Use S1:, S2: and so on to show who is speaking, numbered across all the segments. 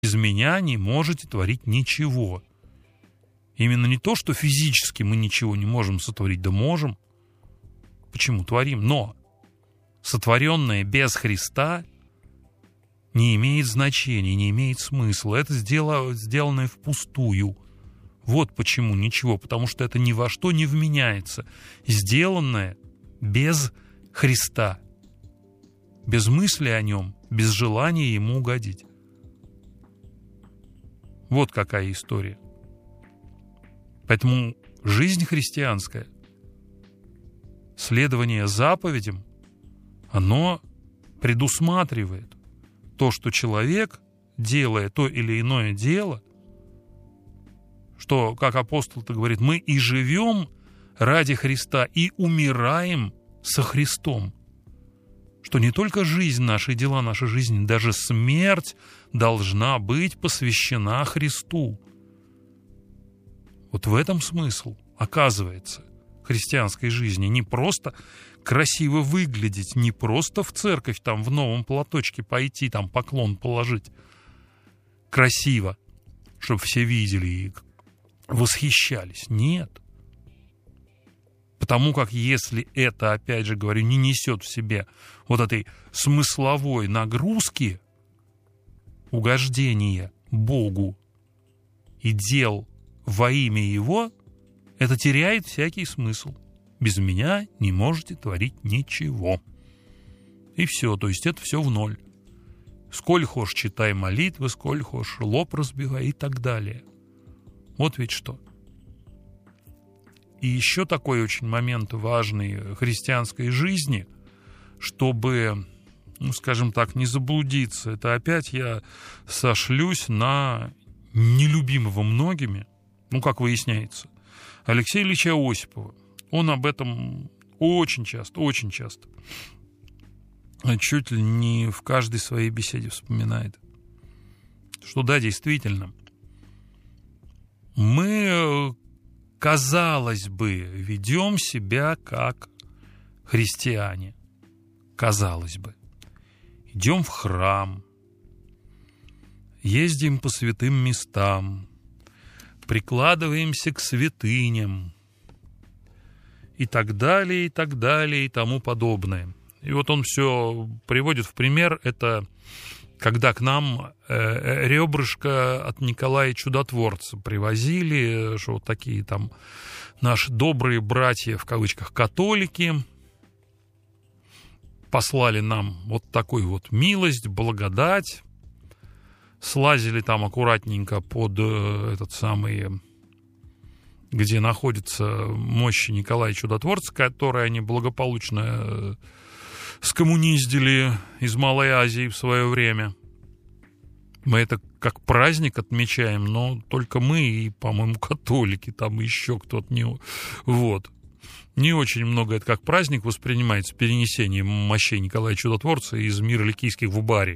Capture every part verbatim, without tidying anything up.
S1: Без меня не можете творить ничего. Именно не то, что физически мы ничего не можем сотворить, да можем. Почему? Творим. Но сотворенное без Христа не имеет значения, не имеет смысла. Это сделано, сделанное впустую. Вот почему ничего. Потому что это ни во что не вменяется. Сделанное без Христа. Без мысли о нем, без желания ему угодить. Вот какая история. Поэтому жизнь христианская, следование заповедям, оно предусматривает то, что человек, делая то или иное дело, что, как апостол-то говорит, мы и живем ради Христа, и умираем со Христом. Что не только жизнь наша, и дела нашей жизни, даже смерть должна быть посвящена Христу. Вот в этом смысл, оказывается, христианской жизни. Не просто красиво выглядеть, не просто в церковь там в новом платочке пойти, там поклон положить. Красиво, чтобы все видели и восхищались. Нет. Потому как если это, опять же говорю, не несет в себе вот этой смысловой нагрузки, угождения Богу и дел во имя Его, это теряет всякий смысл. Без меня не можете творить ничего. И все, то есть это все в ноль. Сколь хошь читай молитвы, сколь хошь лоб разбивай и так далее. Вот ведь что. И еще такой очень момент важный христианской жизни, чтобы, ну, скажем так, не заблудиться. Это опять я сошлюсь на нелюбимого многими, ну, как выясняется, Алексея Ильича Осипова. Он об этом очень часто, очень часто, чуть ли не в каждой своей беседе вспоминает. Что да, действительно, мы, казалось бы, ведем себя как христиане. Казалось бы. Идем в храм, ездим по святым местам, прикладываемся к святыням и так далее, и так далее, и тому подобное. И вот он все приводит в пример, это когда к нам э, ребрышко от Николая Чудотворца привозили, что вот такие там наши добрые братья, в кавычках, католики, послали нам вот такую вот милость, благодать, слазили там аккуратненько под э, этот самый, где находится мощи Николая Чудотворца, которые они благополучно э, скоммуниздили из Малой Азии в свое время. Мы это как праздник отмечаем, но только мы и, по-моему, католики, там еще кто-то не... Вот. Не очень много это как праздник воспринимается, перенесение мощей Николая Чудотворца из мира ликийских в Убари.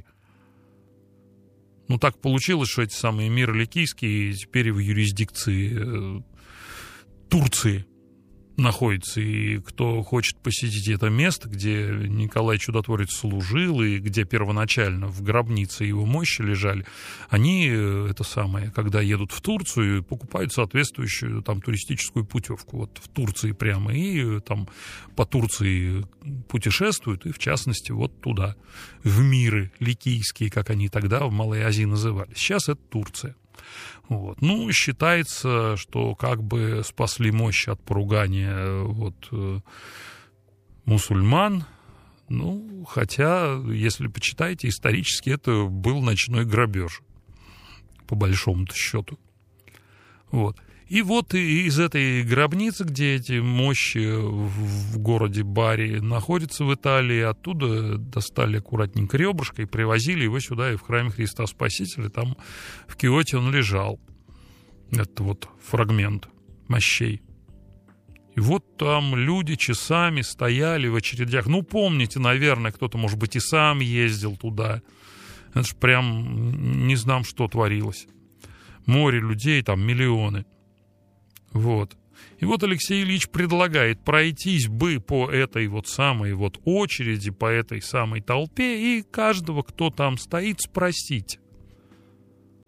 S1: Ну, так получилось, что эти самые миры ликийские теперь в юрисдикции э, Турции находятся. И кто хочет посетить это место, где Николай Чудотворец служил, и где первоначально в гробнице его мощи лежали, они, это самое, когда едут в Турцию, покупают соответствующую там туристическую путевку. Вот в Турции прямо, и там по Турции путешествуют, и в частности вот туда, в миры ликийские, как они тогда в Малой Азии назывались. Сейчас это Турция. Вот. Ну, считается, что как бы спасли мощь от поругания вот, э, мусульман. Ну, хотя, если почитаете, исторически это был ночной грабеж, по большому-то счету. Вот. И вот из этой гробницы, где эти мощи в городе Бари находятся в Италии, оттуда достали аккуратненько ребрышко и привозили его сюда, и в храме Христа Спасителя, там в Киоте он лежал. Это вот фрагмент мощей. И вот там люди часами стояли в очередях. Ну, помните, наверное, кто-то, может быть, и сам ездил туда. Это ж прям не знам, что творилось. Море людей, там миллионы. Вот. И вот Алексей Ильич предлагает пройтись бы по этой вот самой вот очереди, по этой самой толпе, и каждого, кто там стоит, спросить: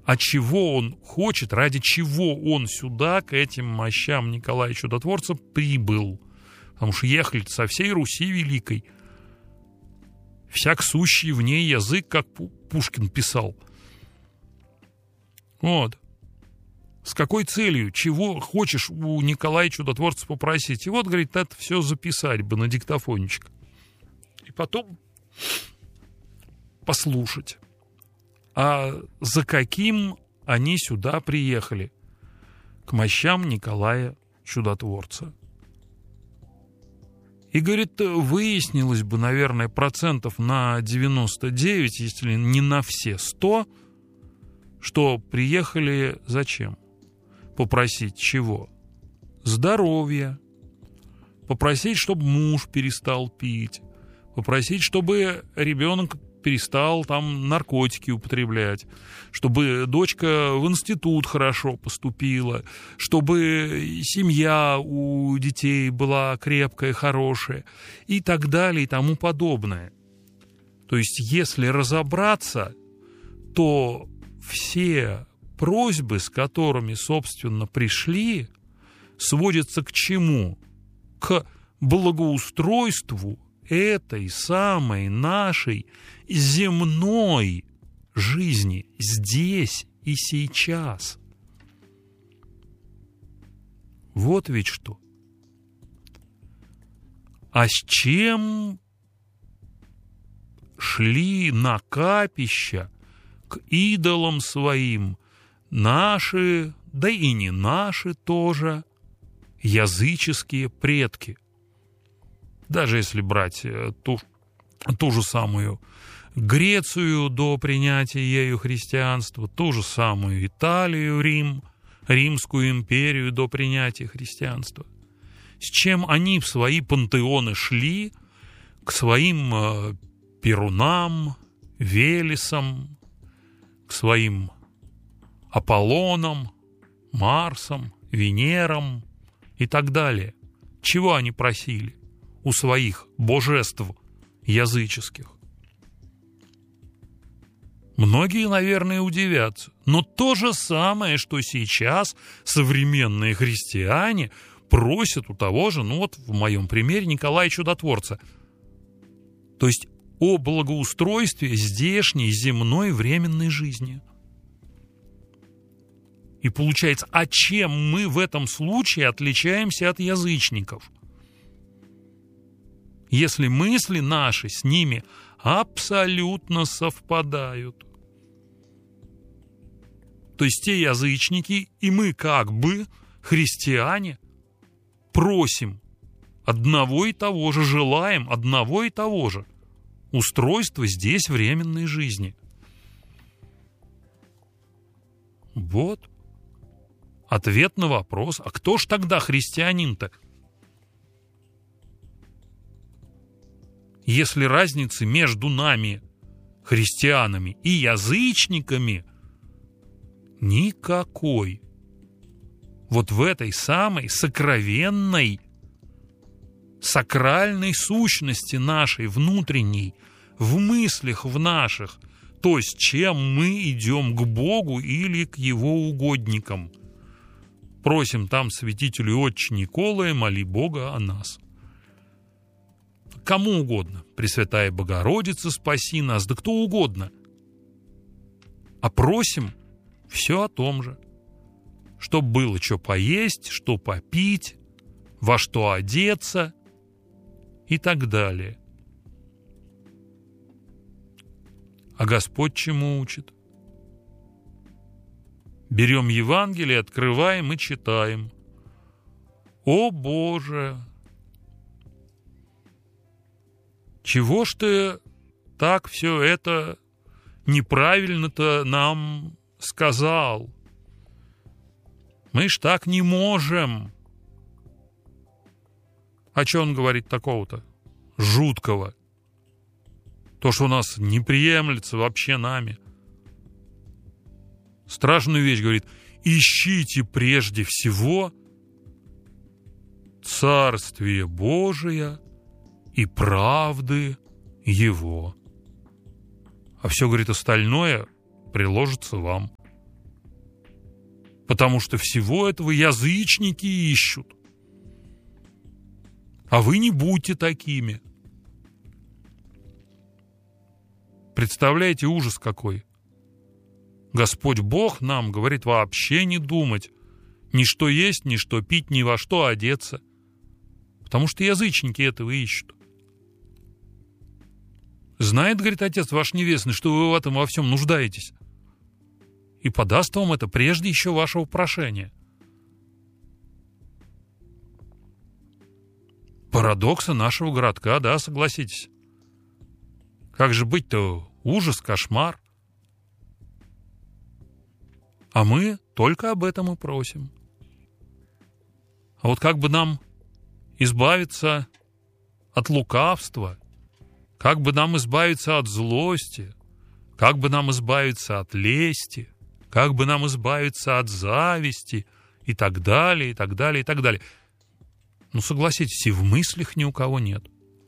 S1: А чего он хочет, ради чего он сюда, к этим мощам Николая Чудотворца, прибыл? Потому что ехали со всей Руси Великой. Всяк сущий в ней язык, как Пушкин писал. Вот. С какой целью? Чего хочешь у Николая Чудотворца попросить? И вот, говорит, это все записать бы на диктофончик. И потом послушать. А за каким они сюда приехали? К мощам Николая Чудотворца. И, говорит, выяснилось бы, наверное, процентов на девяносто девять, если не на все сто, что приехали зачем? Попросить чего? Здоровья. Попросить, чтобы муж перестал пить. Попросить, чтобы ребенок перестал там наркотики употреблять, чтобы дочка в институт хорошо поступила, чтобы семья у детей была крепкая, хорошая и так далее и тому подобное. То есть, если разобраться, то все просьбы, с которыми, собственно, пришли, сводятся к чему? К благоустройству этой самой нашей земной жизни здесь и сейчас. Вот ведь что. А с чем шли на капища к идолам своим наши, да и не наши тоже, языческие предки? Даже если брать ту, ту же самую Грецию до принятия ею христианства, ту же самую Италию, Рим, Римскую империю до принятия христианства. С чем они в свои пантеоны шли? К своим э, Перунам, Велесам, к своим Аполлонам, Марсам, Венерам и так далее. Чего они просили у своих божеств языческих? Многие, наверное, удивятся. Но то же самое, что сейчас современные христиане просят у того же, ну вот в моем примере, Николая Чудотворца. То есть о благоустройстве здешней земной временной жизни. И получается, а чем мы в этом случае отличаемся от язычников? Если мысли наши с ними абсолютно совпадают. То есть те язычники и мы как бы, христиане, просим одного и того же, желаем одного и того же устройства здесь временной жизни. Вот ответ на вопрос, а кто ж тогда христианин-то? Если разницы между нами, христианами, и язычниками никакой. Вот в этой самой сокровенной, сакральной сущности нашей внутренней, в мыслях в наших, то, с чем мы идем к Богу или к Его угодникам. Просим там святителю Отче Николая, моли Бога о нас. Кому угодно, Пресвятая Богородица, спаси нас, да кто угодно. А просим все о том же, чтоб было что поесть, что попить, во что одеться и так далее. А Господь чему учит? Берем Евангелие, открываем и читаем. О Боже! Чего ж ты так все это неправильно-то нам сказал? Мы ж так не можем. А что он говорит такого-то? Жуткого. То, что у нас не приемлется вообще нами. Страшную вещь говорит. Ищите прежде всего Царствие Божие и правды Его. А все, говорит, остальное приложится вам. Потому что всего этого язычники ищут. А вы не будьте такими. Представляете, ужас какой. Господь Бог нам говорит вообще не думать. Ни что есть, ни что пить, ни во что одеться. Потому что язычники этого ищут. Знает, говорит Отец ваш Небесный, что вы в этом во всем нуждаетесь. И подаст вам это прежде еще вашего прошения. Парадоксы нашего городка, да, согласитесь. Как же быть-то? Ужас, кошмар. А мы только об этом и просим. А вот как бы нам избавиться от лукавства, как бы нам избавиться от злости, как бы нам избавиться от лести, как бы нам избавиться от зависти и так далее, и так далее, и так далее. Ну, согласитесь, и в мыслях ни у кого нет.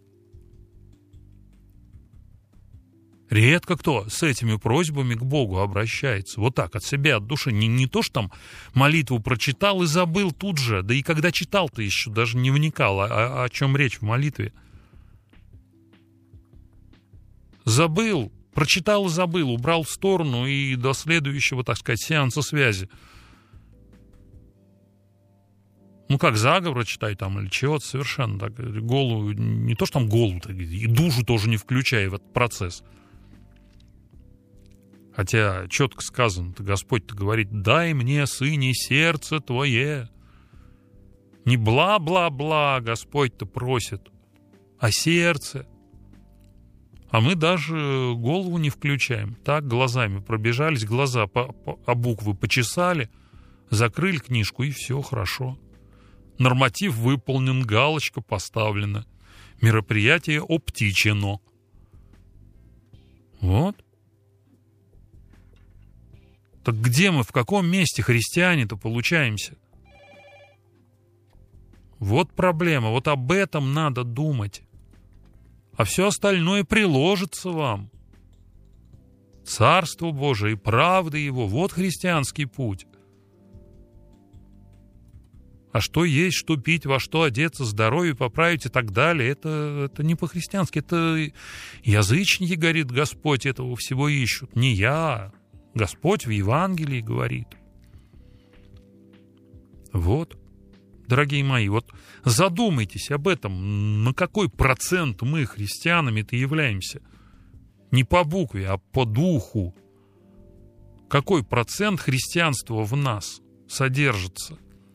S1: Редко кто с этими просьбами к Богу обращается. Вот так, от себя, от души. Не, не то, что там молитву прочитал и забыл тут же. Да и когда читал-то еще даже не вникал, а, о чем речь в молитве. Забыл, прочитал и забыл, убрал в сторону и до следующего, так сказать, сеанса связи. Ну, как заговор читай там или чего-то совершенно так. Голову, не то, что там голову, и душу тоже не включая в этот процесс. Хотя четко сказано, Господь-то говорит: дай мне, сыне, сердце твое. Не бла-бла-бла Господь-то просит, а сердце. А мы даже голову не включаем. Так глазами пробежались, глаза по, по, а буквы почесали, закрыли книжку, и все хорошо. Норматив выполнен, галочка поставлена. Мероприятие оптичено. Вот. Так где мы, в каком месте христиане-то получаемся? Вот проблема, вот об этом надо думать. А все остальное приложится вам. Царство Божие и правда Его, вот христианский путь. А что есть, что пить, во что одеться, здоровье поправить и так далее, это, это не по-христиански, это язычники, говорит Господь, этого всего ищут. Не я, Господь в Евангелии говорит. Вот, дорогие мои, вот задумайтесь об этом, на какой процент мы христианами-то являемся. Не по букве, а по духу. Какой процент христианства в нас содержится?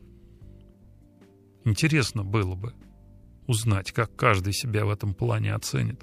S1: Интересно было бы узнать, как каждый себя в этом плане оценит.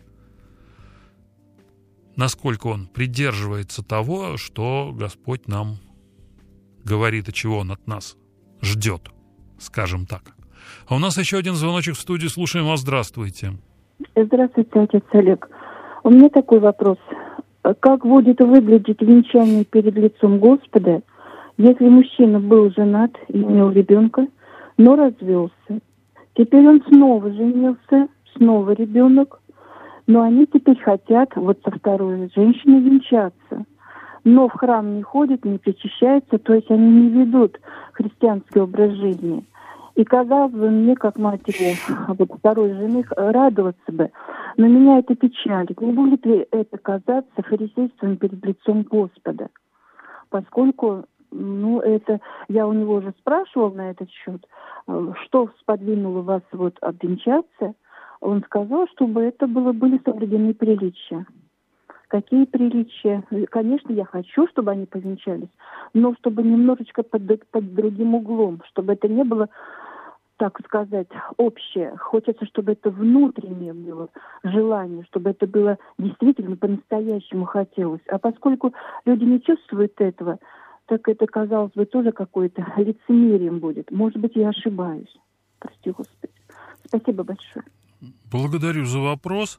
S1: Насколько он придерживается того, что Господь нам говорит, и чего Он от нас ждет, скажем так. А у нас еще один звоночек в студии. Слушаем вас. Здравствуйте.
S2: Здравствуйте, отец Олег. У меня такой вопрос. Как будет выглядеть венчание перед лицом Господа, если мужчина был женат и имел ребенка, но развелся? Теперь он снова женился, снова ребенок, но они теперь хотят вот со второй женщиной венчаться. Но в храм не ходят, не причащаются, то есть они не ведут христианский образ жизни. И казалось бы, мне, как матери вот второй жены, радоваться бы, но меня это печалит. Не будет ли это казаться фарисейством перед лицом Господа? Поскольку, ну, это, я у него уже спрашивала на этот счет, что сподвинуло вас вот обвенчаться, он сказал, чтобы это было, были соблюдены приличия. Какие приличия? Конечно, я хочу, чтобы они повенчались, но чтобы немножечко под, под другим углом, чтобы это не было, так сказать, общее. Хочется, чтобы это внутреннее было желание, чтобы это было действительно по-настоящему хотелось. А поскольку люди не чувствуют этого, так это, казалось бы, тоже какое-то лицемерием будет. Может быть, я ошибаюсь. Прости, Господи. Спасибо большое.
S1: Благодарю за вопрос.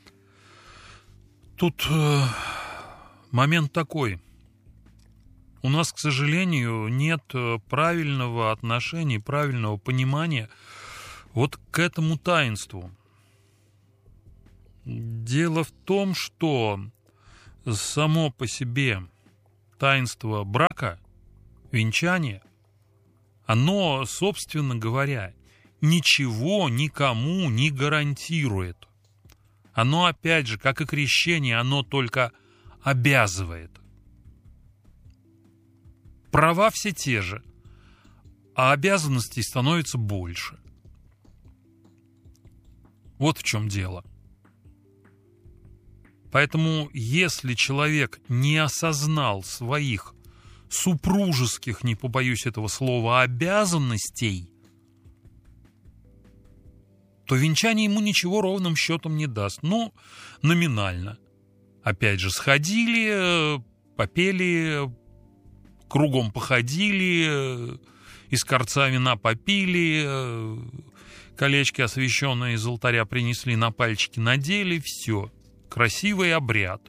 S1: Тут э, момент такой. У нас, к сожалению, нет правильного отношения, правильного понимания вот к этому таинству. Дело в том, что само по себе таинство брака, венчания, оно, собственно говоря, ничего никому не гарантирует. Оно, опять же, как и крещение, оно только обязывает. Права все те же, а обязанностей становится больше. Вот в чем дело. Поэтому, если человек не осознал своих супружеских, не побоюсь этого слова, обязанностей, то венчание ему ничего ровным счетом не даст. Ну, номинально. Опять же, сходили, попели, кругом походили, из корца вина попили, колечки, освященные из алтаря, принесли, на пальчики надели, все. Красивый обряд.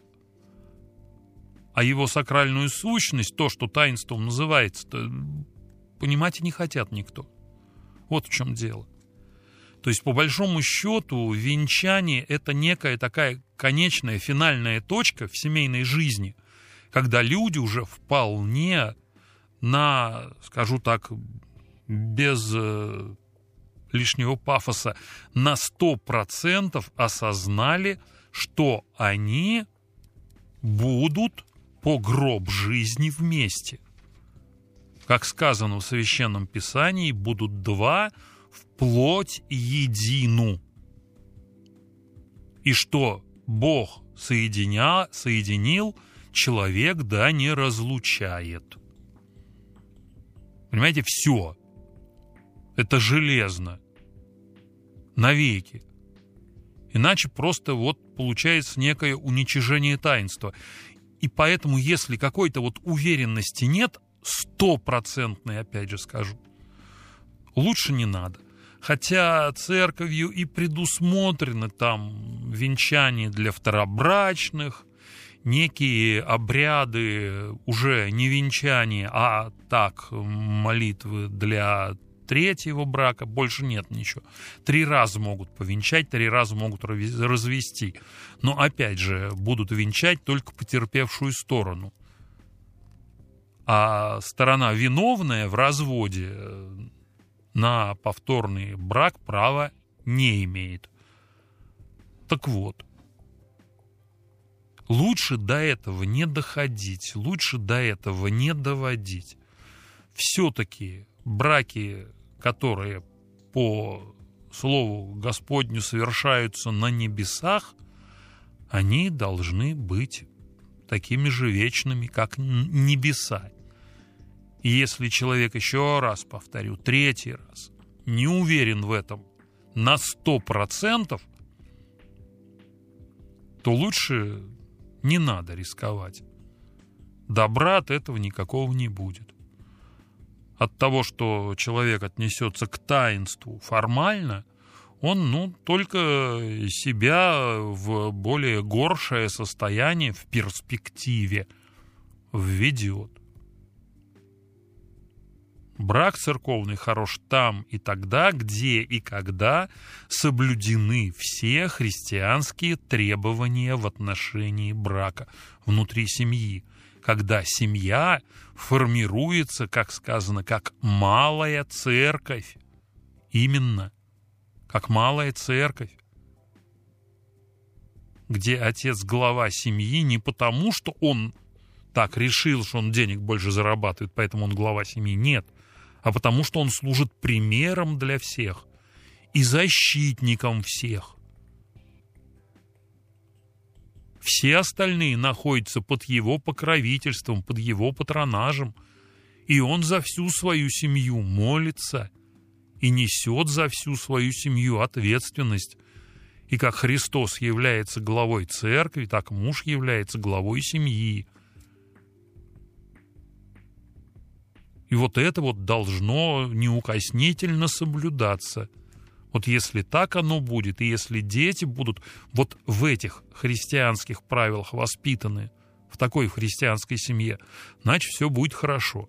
S1: А его сакральную сущность, то, что таинством называется, понимать и не хотят никто. Вот в чем дело. То есть, по большому счету, венчание – это некая такая конечная, финальная точка в семейной жизни, когда люди уже вполне на, скажу так, без э, лишнего пафоса, на сто процентов осознали, что они будут по гроб жизни вместе. Как сказано в Священном Писании, будут два вплоть едину. И что Бог соединя, соединил, человек да не разлучает. Понимаете, все. Это железно. Навеки. Иначе просто вот получается некое уничижение таинства. И поэтому, если какой-то вот уверенности нет, стопроцентной, опять же скажу, лучше не надо. Хотя церковью и предусмотрены там венчания для второбрачных, некие обряды уже не венчания, а так молитвы для третьего брака, больше нет ничего. Три раза могут повенчать, три раза могут развести. Но опять же, будут венчать только потерпевшую сторону. А сторона виновная в разводе на повторный брак права не имеет. Так вот, лучше до этого не доходить, лучше до этого не доводить. Все-таки браки, которые по слову Господню совершаются на небесах, они должны быть такими же вечными, как небеса. И если человек, еще раз повторю, третий раз, не уверен в этом на сто процентов, то лучше не надо рисковать. Добра от этого никакого не будет. От того, что человек отнесется к таинству формально, он, ну, только себя в более горшее состояние в перспективе введет. Брак церковный хорош там и тогда, где и когда соблюдены все христианские требования в отношении брака внутри семьи. Когда семья формируется, как сказано, как малая церковь. Именно, как малая церковь. Где отец глава семьи не потому, что он так решил, что он денег больше зарабатывает, поэтому он глава семьи. Нет. А потому что он служит примером для всех и защитником всех. Все остальные находятся под его покровительством, под его патронажем, и он за всю свою семью молится и несет за всю свою семью ответственность. И как Христос является главой церкви, так муж является главой семьи. И вот это вот должно неукоснительно соблюдаться. Вот если так оно будет, и если дети будут вот в этих христианских правилах воспитаны, в такой христианской семье, значит, все будет хорошо.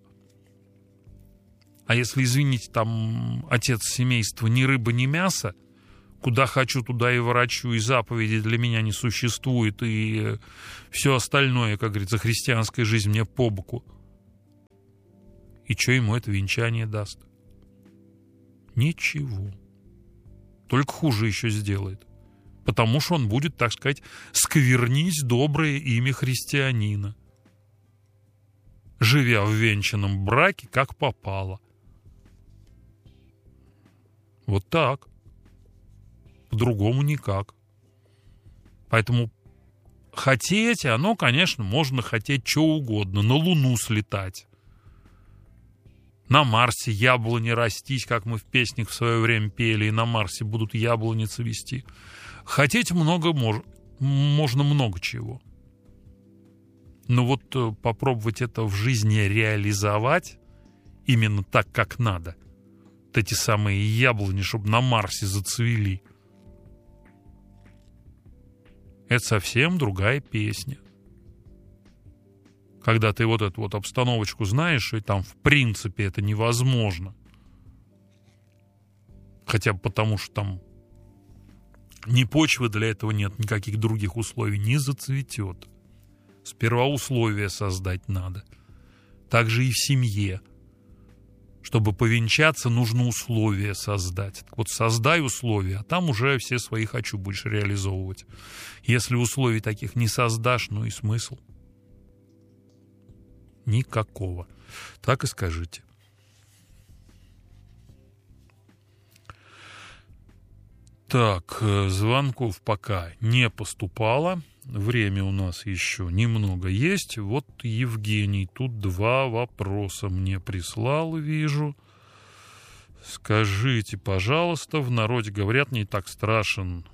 S1: А если, извините, там отец семейства ни рыба, ни мясо, куда хочу, туда и ворочу, и заповеди для меня не существует, и все остальное, как говорится, христианская жизнь мне по боку, и что ему это венчание даст? Ничего. Только хуже еще сделает. Потому что он будет, так сказать, сквернить доброе имя христианина, живя в венчанном браке, как попало. Вот так. По-другому никак. Поэтому хотеть, оно, конечно, можно хотеть что угодно. На Луну слетать. На Марсе яблони растить, как мы в песнях в свое время пели, и на Марсе будут яблони цвести. Хотеть много мож... можно много чего. Но вот попробовать это в жизни реализовать именно так, как надо. Вот эти самые яблони, чтобы на Марсе зацвели. Это совсем другая песня. Когда ты вот эту вот обстановочку знаешь, и там в принципе это невозможно. Хотя бы потому, что там ни почвы для этого нет, никаких других условий, не зацветет. Сперва условия создать надо. Так же и в семье. Чтобы повенчаться, нужно условия создать. Так вот, создай условия, а там уже все свои «хочу» будешь реализовывать. Если условий таких не создашь, ну и смысл? Никакого. Так и скажите. Так, звонков пока не поступало. Время у нас еще немного есть. Вот Евгений тут два вопроса мне прислал, вижу. Скажите, пожалуйста, в народе говорят, не так страшен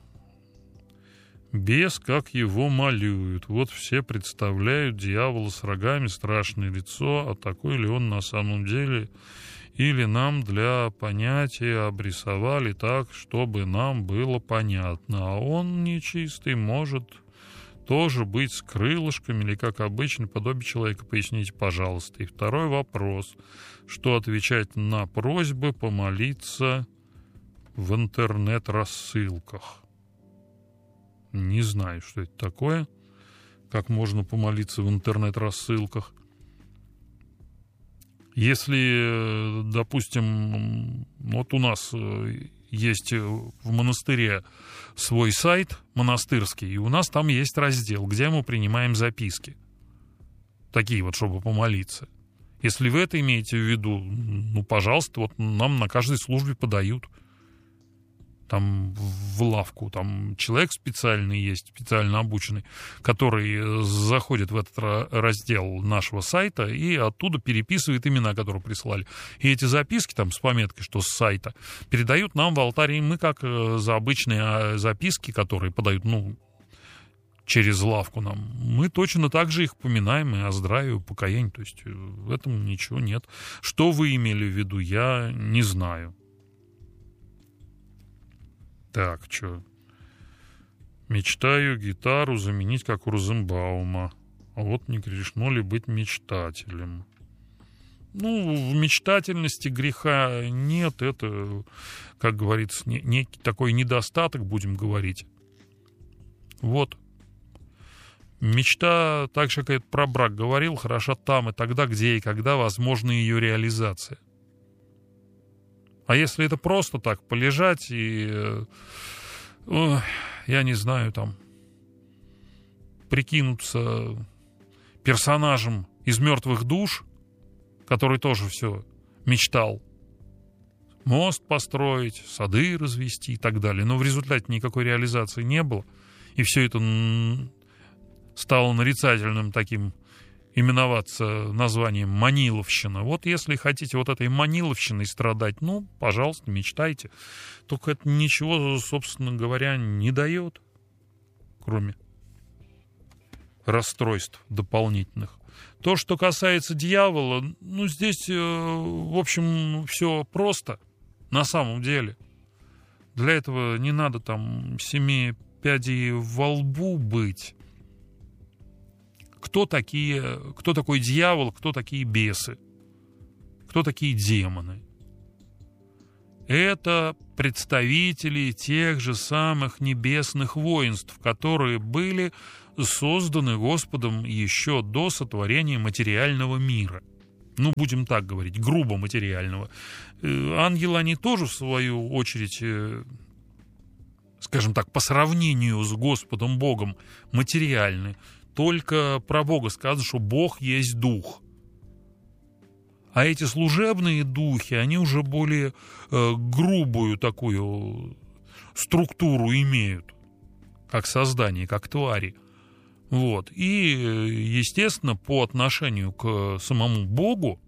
S1: бес, как его малюют. Вот все представляют дьявола с рогами, страшное лицо, а такой ли он на самом деле? Или нам для понятия обрисовали так, чтобы нам было понятно, а он нечистый, может тоже быть с крылышками или, как обычно, подобие человека? Поясните, пожалуйста. И второй вопрос. Что отвечать на просьбы помолиться в интернет-рассылках? Не знаю, что это такое. Как можно помолиться в интернет-рассылках? Если, допустим, вот у нас есть в монастыре свой сайт монастырский, и у нас там есть раздел, где мы принимаем записки. Такие вот, чтобы помолиться. Если вы это имеете в виду, ну, пожалуйста, вот нам на каждой службе подают. Там в лавку, там человек специальный есть, специально обученный, который заходит в этот раздел нашего сайта и оттуда переписывает имена, которые прислали. И эти записки там с пометкой, что с сайта, передают нам в алтарь, и мы как за обычные записки, которые подают, ну, через лавку нам, мы точно так же их поминаем и о здравии, о покаянии. То есть в этом ничего нет. Что вы имели в виду, я не знаю. Так, что? Мечтаю гитару заменить, как у Розенбаума. А вот не грешно ли быть мечтателем? Ну, в мечтательности греха нет. Это, как говорится, не, некий такой недостаток, будем говорить. Вот. Мечта, так же, как я про брак говорил, хороша там и тогда, где и когда возможна ее реализация. А если это просто так полежать и, э, я не знаю, там, прикинуться персонажем из «Мертвых душ», который тоже все мечтал, мост построить, сады развести и так далее, но в результате никакой реализации не было, и все это стало нарицательным таким, именоваться названием «Маниловщина». Вот если хотите вот этой маниловщиной страдать, ну, пожалуйста, мечтайте. Только это ничего, собственно говоря, не дает, кроме расстройств дополнительных. То, что касается дьявола, ну, здесь, в общем, все просто на самом деле. Для этого не надо там семи пядей во лбу быть. Кто такие, кто такой дьявол, кто такие бесы, кто такие демоны? Это представители тех же самых небесных воинств, которые были созданы Господом еще до сотворения материального мира. ну, будем так говорить, грубо материального. Ангелы, они тоже, в свою очередь, скажем так, по сравнению с Господом Богом материальны. Только про Бога сказано, что Бог есть дух. А эти служебные духи, они уже более э, грубую такую структуру имеют, как создание, как твари. Вот. И, естественно, по отношению к самому Богу,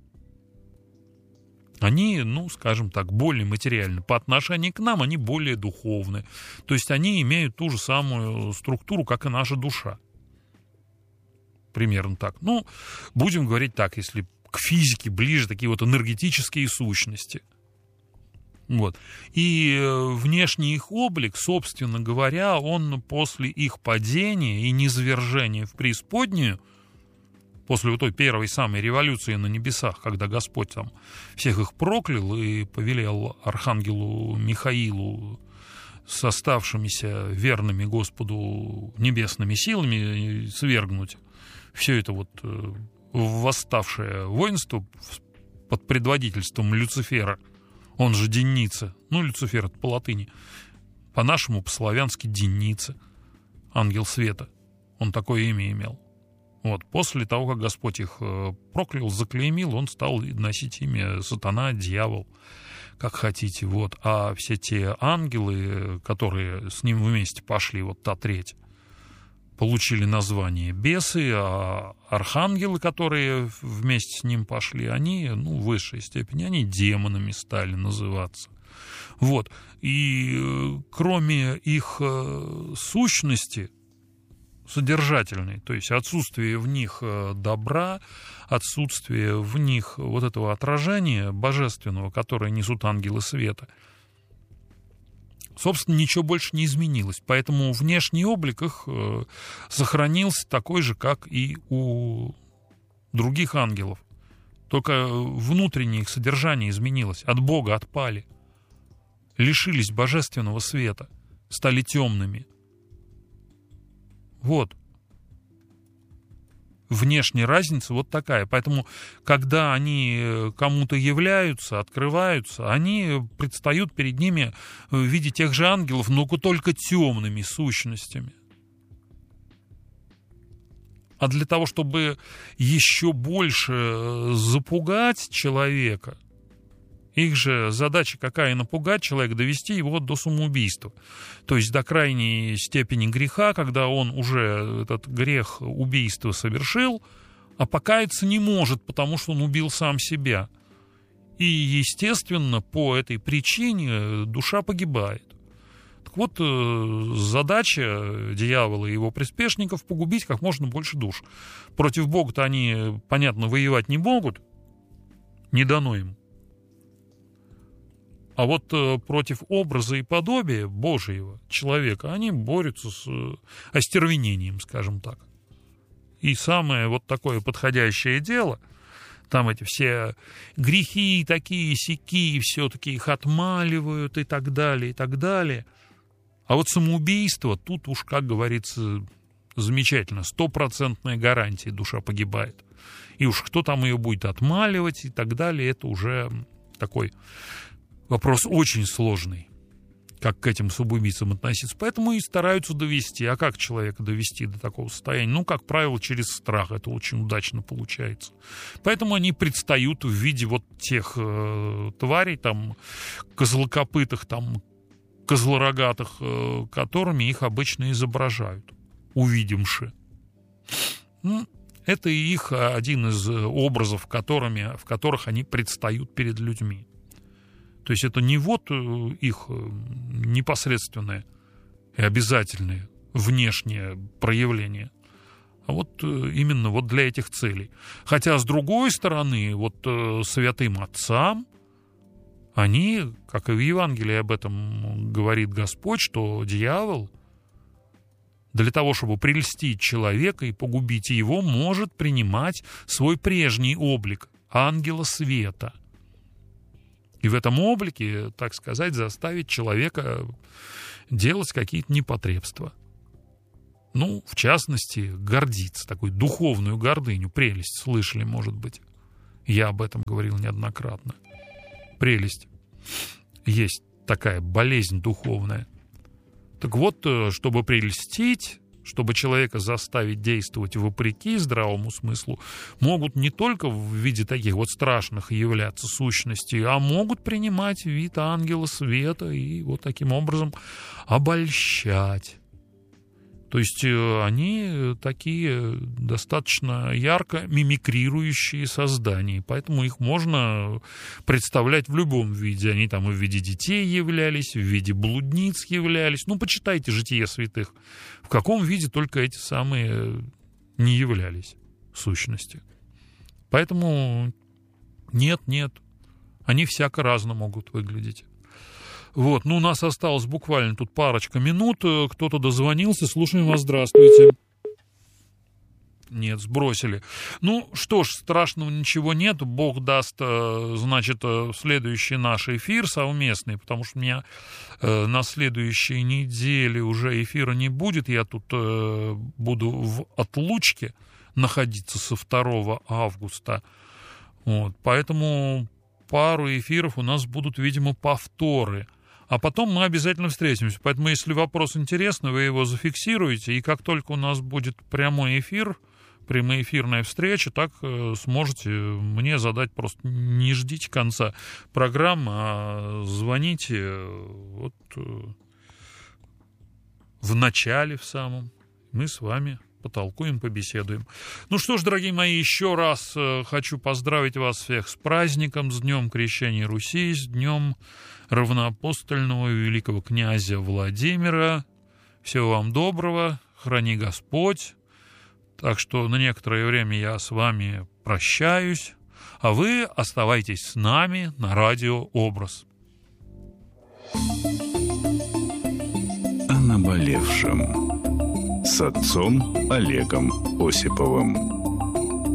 S1: они, ну, скажем так, более материальны. По отношению к нам они более духовны. То есть они имеют ту же самую структуру, как и наша душа. Примерно так. Ну, будем говорить так, если к физике ближе такие вот энергетические сущности. Вот. И внешний их облик, собственно говоря, он после их падения и низвержения в преисподнюю, после вот той первой самой революции на небесах, когда Господь там всех их проклял и повелел архангелу Михаилу с оставшимися верными Господу небесными силами свергнуть все это вот восставшее воинство под предводительством Люцифера, он же Деница, ну, Люцифер это по латыни, по-нашему, по-славянски Деница, ангел света, он такое имя имел. Вот, после того, как Господь их проклял, заклеймил, он стал носить имя сатана, дьявол, как хотите, вот. А все те ангелы, которые с ним вместе пошли, вот та треть, получили название бесы, а архангелы, которые вместе с ним пошли, они, ну, в высшей степени, они демонами стали называться. Вот. И кроме их сущности содержательной, то есть отсутствие в них добра, отсутствие в них вот этого отражения божественного, которое несут ангелы света, собственно, ничего больше не изменилось. Поэтому внешний облик их сохранился такой же, как и у других ангелов. Только внутреннее их содержание изменилось. От Бога отпали. Лишились божественного света. Стали темными. Вот. Внешняя разница вот такая. Поэтому, когда они кому-то являются, открываются, они предстают перед ними в виде тех же ангелов, но только темными сущностями. А для того, чтобы еще больше запугать человека, их же задача какая? Напугать человека, довести его до самоубийства. То есть до крайней степени греха, когда он уже этот грех убийства совершил, а покаяться не может, потому что он убил сам себя. И, естественно, по этой причине душа погибает. Так вот, задача дьявола и его приспешников — погубить как можно больше душ. Против Бога-то они, понятно, воевать не могут, не дано им. А вот против образа и подобия Божьего человека они борются с остервенением, скажем так. И самое вот такое подходящее дело, там эти все грехи такие, сякие, все-таки их отмаливают и так далее, и так далее. А вот самоубийство, тут уж, как говорится, замечательно, стопроцентная гарантия, душа погибает. И уж кто там ее будет отмаливать и так далее, это уже такой вопрос очень сложный, как к этим самоубийцам относиться. Поэтому и стараются довести. А как человека довести до такого состояния? Ну, как правило, через страх. Это очень удачно получается. Поэтому они предстают в виде вот тех э, тварей, там, козлокопытых, там, козлорогатых, э, которыми их обычно изображают, увидимши. Ну, это их один из образов, которыми, в которых они предстают перед людьми. То есть это не вот их непосредственное и обязательное внешнее проявление, а вот именно вот для этих целей. Хотя, с другой стороны, вот святым отцам, они, как и в Евангелии об этом говорит Господь, что дьявол для того, чтобы прельстить человека и погубить его, может принимать свой прежний облик ангела света. И в этом облике, так сказать, заставить человека делать какие-то непотребства. Ну, в частности, гордиться, такую духовную гордыню, прелесть, слышали, может быть. Я об этом говорил неоднократно. Прелесть. Есть такая болезнь духовная. Так вот, чтобы прельстить, чтобы человека заставить действовать вопреки здравому смыслу, могут не только в виде таких вот страшных являться сущностей, а могут принимать вид ангела света и вот таким образом обольщать. То есть они такие достаточно ярко мимикрирующие создания, поэтому их можно представлять в любом виде. Они там и в виде детей являлись, в виде блудниц являлись. Ну, почитайте «Житие святых». В каком виде только эти самые не являлись сущности. Поэтому нет, нет, они всяко разно могут выглядеть. Вот, ну, у нас осталось буквально тут парочка минут. Кто-то дозвонился. Слушаем вас. Здравствуйте. Нет, сбросили. Ну, что ж, страшного ничего нет. Бог даст, значит, следующий наш эфир совместный, потому что у меня на следующей неделе уже эфира не будет. Я тут буду в отлучке находиться со второго августа. Вот, поэтому пару эфиров у нас будут, видимо, повторы. А потом мы обязательно встретимся. Поэтому, если вопрос интересный, вы его зафиксируете. И как только у нас будет прямой эфир, прямоэфирная встреча, так э, сможете мне задать, просто не ждите конца программы, а звоните э, вот э, в начале в самом. Мы с вами потолкуем, побеседуем. Ну что ж, дорогие мои, еще раз э, хочу поздравить вас всех с праздником, с Днем Крещения Руси, с Днем равноапостольного великого князя Владимира. Всего вам доброго, храни Господь. Так что на некоторое время я с вами прощаюсь, а вы оставайтесь с нами на радио «Образ».
S3: О наболевшем с отцом Олегом Осиповым.